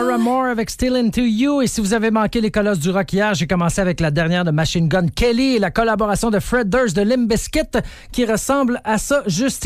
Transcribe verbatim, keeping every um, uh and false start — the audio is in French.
Paramore avec Still Into You. Et si vous avez manqué les colosses du rock hier, j'ai commencé avec la dernière de Machine Gun Kelly et la collaboration de Fred Durst de Limp Bizkit qui ressemble à ça juste